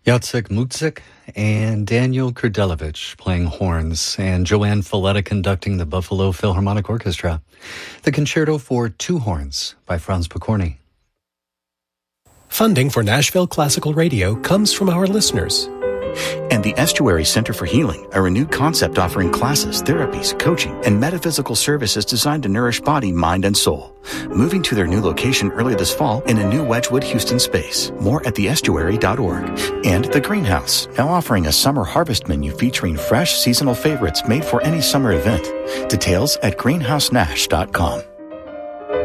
Jacek Mutzik and Daniel Kurdelevich playing horns, and Joanne Folletta conducting the Buffalo Philharmonic Orchestra. The Concerto for Two Horns by Franz Pokorny. Funding for Nashville Classical Radio comes from our listeners. And the Estuary Center for Healing, a renewed concept offering classes, therapies, coaching, and metaphysical services designed to nourish body, mind, and soul. Moving to their new location early this fall in a new Wedgwood, Houston space. More at theestuary.org. And The Greenhouse, now offering a summer harvest menu featuring fresh seasonal favorites made for any summer event. Details at greenhousenash.com.